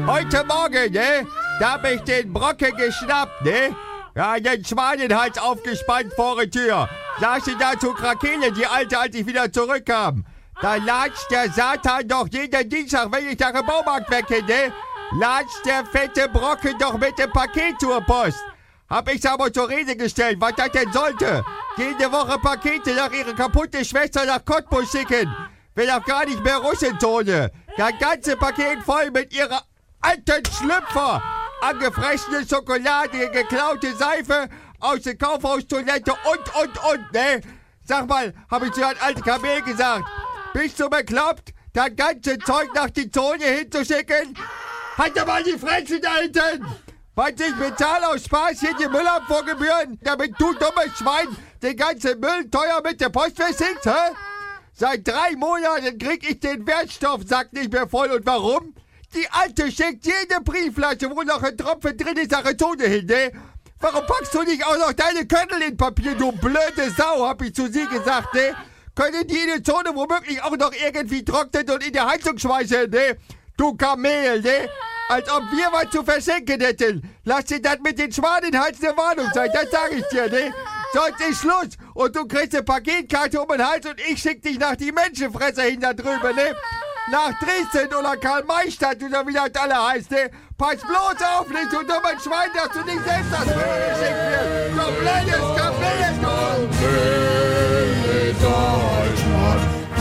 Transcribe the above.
Heute Morgen, ne? Da hab ich den Brocken geschnappt, ne? Ja, den Schwanenhals aufgespannt vor der Tür. Saß sie da zu Krakele, die Alte, als ich wieder zurückkam. Da latscht der Satan doch jeden Dienstag, wenn ich nach dem Baumarkt weggehe, ne? Latscht der fette Brocken doch mit dem Paket zur Post. Hab ich's aber zur Rede gestellt, was das denn sollte. Jede Woche Pakete nach ihrer kaputten Schwester nach Cottbus schicken. Will auch gar nicht mehr Russenzone. Das ganze Paket voll mit ihrer alten Schlüpfer. Angefressene Schokolade, geklaute Seife aus der Kaufhaustoilette und, ne? Sag mal, hab ich zu einem alten Kamel gesagt. Bist du bekloppt, das ganze Zeug nach die Zone hinzuschicken? Halt doch mal die Fresse da hinten! Was ich bezahle aus Spaß hier die Müllabfuhrgebühren, damit du, dummes Schwein, den ganzen Müll teuer mit der Post versinkst, hä? Seit 3 Monaten krieg ich den Wertstoffsack nicht mehr voll. Und warum? Die Alte schickt jede Briefflasche, wo noch ein Tropfen drin ist, nach der Zone hin, ne? Warum packst du nicht auch noch deine Köttel in Papier, du blöde Sau, hab ich zu sie gesagt, ne? Können die in der Zone womöglich auch noch irgendwie trocknen und in der Heizung schmeißen, ne? Du Kamel, ne? Als ob wir was zu verschenken hätten. Lass dir das mit den Schwanenhals eine Warnung sein, das sag ich dir, ne? Sonst ist Schluss. Und du kriegst eine Paketkarte um den Hals und ich schick dich nach die Menschenfresser hin da drüben, ne? Nach Dresden oder Karl-May-Stadt oder wie das alle heißt, ne? Pass bloß auf, nicht, du dummer Schwein, dass du nicht selbst das Müll geschickt wirst. Du blödes Kamel, du!